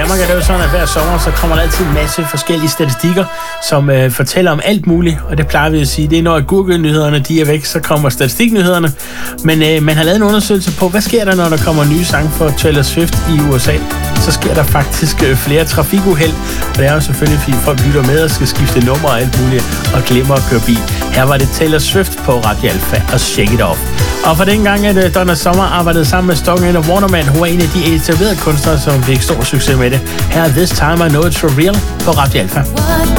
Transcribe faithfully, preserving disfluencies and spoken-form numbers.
Danmark er det jo sådan, at hver sommer, så kommer der altid en masse forskellige statistikker, som øh, fortæller om alt muligt, og det plejer vi at sige, det er når Google-nyhederne, de er væk, så kommer statistiknyhederne. Men øh, man har lavet en undersøgelse på, hvad sker der, når der kommer nye sange fra Taylor Swift i U S A? Så sker der faktisk øh, flere trafikuheld, og det er jo selvfølgelig, fordi folk lytter med og skal skifte nummer og alt muligt, og glemmer at køre bil. Her var det Taylor Swift på Radio Alfa og Shake It Off. Og for den gang, at Donna Summer arbejdede sammen med Stockman og Warnerman, hun var en af de etablerede kunstnere, som fik stor succes med det. Her er This Time I Know It's For Real på Radio Alfa.